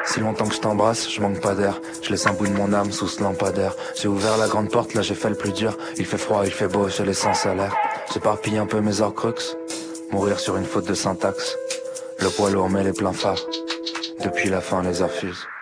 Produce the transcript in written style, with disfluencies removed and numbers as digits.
Si longtemps que je t'embrasse, je manque pas d'air. Je laisse un bout de mon âme sous ce lampadaire. J'ai ouvert la grande porte, là j'ai fait le plus dur. Il fait froid, il fait beau, j'ai les sans salaire. J'éparpille un peu mes horcruxes. Mourir sur une faute de syntaxe. Le poids lourd met les pleins phares. Depuis la fin les heures fusent.